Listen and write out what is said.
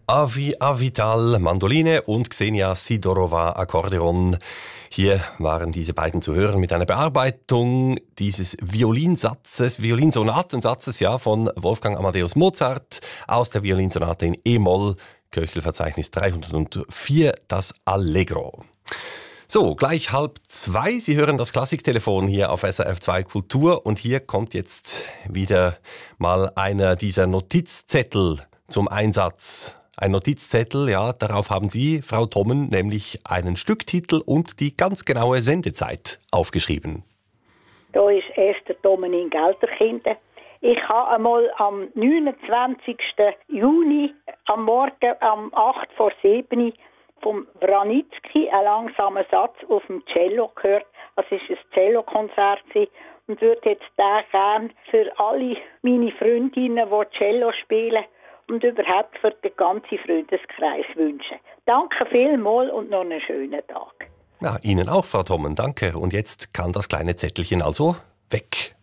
Avi Avital Mandoline und Xenia Sidorova Akkordeon. Hier waren diese beiden zu hören mit einer Bearbeitung dieses Violinsonatensatzes von Wolfgang Amadeus Mozart aus der Violinsonate in E-Moll, Köchelverzeichnis 304, das Allegro. So, gleich 1:30. Sie hören das Klassiktelefon hier auf SRF 2 Kultur und hier kommt jetzt wieder mal einer dieser Notizzettel zum Einsatz. Ein Notizzettel, ja, darauf haben Sie, Frau Thommen, nämlich einen Stücktitel und die ganz genaue Sendezeit aufgeschrieben. Da ist Esther Thommen in Gelterkinden. Ich habe einmal am 29. Juni am Morgen um 6:08 vom Branitzky einen langsamen Satz auf dem Cello gehört. Das ist ein Cellokonzert und würde jetzt den gerne für alle meine Freundinnen, die Cello spielen, und überhaupt für den ganzen Freundeskreis wünschen. Danke vielmals und noch einen schönen Tag. Ja, Ihnen auch, Frau Thommen, danke. Und jetzt kann das kleine Zettelchen also weg.